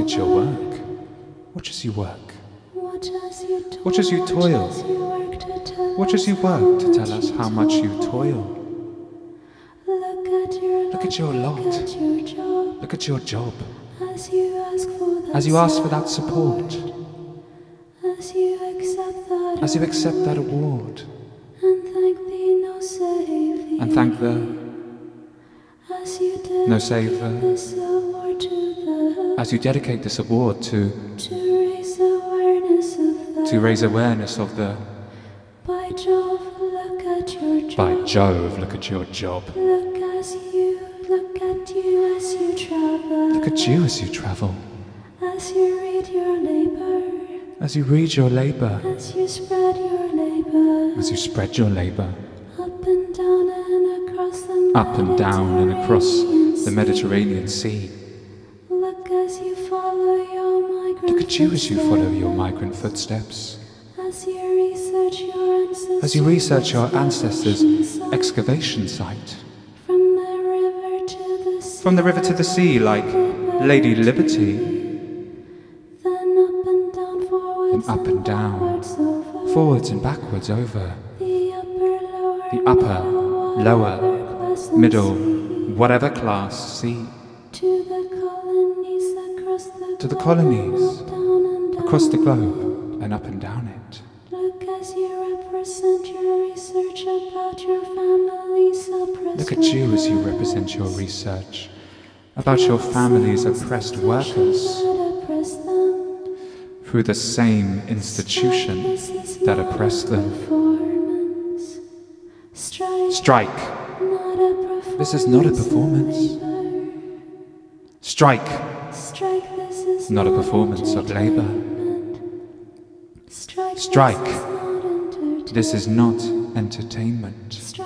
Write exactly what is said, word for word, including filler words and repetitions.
at your work. Watch as you work. Watch as you toil. Watch as you toil. Watch as you work to tell Watch as you us work to how tell us how much you toil. Look at your Look at your lot. Look at your job. Look at your job. As you ask for that As you ask for that support. As you accept that As you accept that award. And thank thee, no Savior. And thank the As you no Savior. this award to the As you dedicate this award to to raise awareness of the to raise awareness of the by Jove, look at your job. by Jove, look at your job. Look as you look at you as you travel. Look at you as you travel. As you read your labor. As you read your labor. As you spread your labor. As you spread your labor. Up and down and across the Up and down and across the Mediterranean Sea. Look as you follow your migrant Look at you as you follow your migrant footsteps. As you research your ancestors' As you research your ancestors' site. excavation site. From the river to the sea. From the river to the sea, like Lady Liberty. Then up and down, forwards Then up and down, backwards over forwards and backwards over the upper, lower, the upper, lower, class and middle, sea. whatever class sea. To the colonies across the To the globe, colonies and up, down and down. across the globe and up and down it. Look as you represent your research about your family's oppressed Look at you as you workers. represent your research about your family's oppressed workers That oppress them. through the same institution This is that not oppressed a them. performance. Strike, Strike! not a performance. This is not a of performance. labor. Strike! Strike, this is Not a performance of labor. entertainment. Strike, Strike. This is not entertainment. This is not entertainment. Strike,